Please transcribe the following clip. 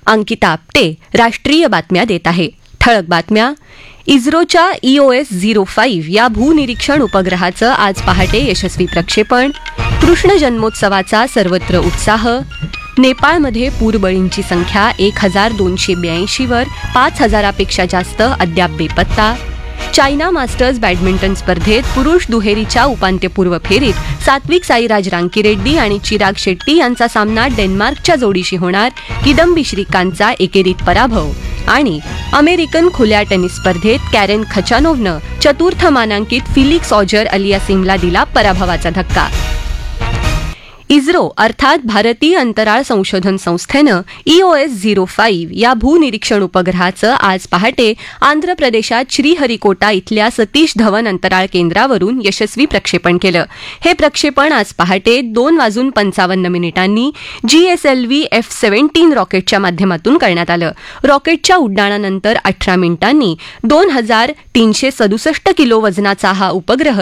अंकिता आपटे राष्ट्रीय बातम्या देत आहे. ठळक बातम्या. इस्रोच्या EOS-05 या भूनिरीक्षण उपग्रहाचं आज पहाटे यशस्वी प्रक्षेपण. कृष्ण जन्मोत्सवाचा सर्वत्र उत्साह. नेपाळमध्ये पूरबळींची संख्या 1282 वर, 5000पेक्षा जास्त अद्याप बेपत्ता. चायना मास्टर्स बॅडमिंटन स्पर्धेत पुरुष दुहेरीच्या उपांत्यपूर्व फेरीत सात्विक साईराज रांकीरेड्डी आणि चिराग शेट्टी यांचा सामना डेन्मार्कच्या जोडीशी होणार. किदंबी श्रीकांतचा एकेरीत पराभव. आणि अमेरिकन खुल्या टेनिस स्पर्धेत कॅरेन खचानोव्हनं चतुर्थ मानांकित फिलिक्स ऑजर अलियासिंगला दिला पराभवाचा धक्का. इस्रो अर्थात भारतीय अंतराळ संशोधन संस्थेनं EOS-05 या भूनिरीक्षण उपग्रहाचं आज पहाटे आंध्र प्रदेशात श्रीहरिकोटा इथल्या सतीश धवन अंतराळ केंद्रावरून यशस्वी प्रक्षेपण केलं. हे प्रक्षेपण आज पहाटे 2:55 GSLV F-17 रॉकेटच्या माध्यमातून करण्यात आलं. रॉकेटच्या उड्डाणानंतर 18 मिनिटांनी 2367 किलो वजनाचा हा उपग्रह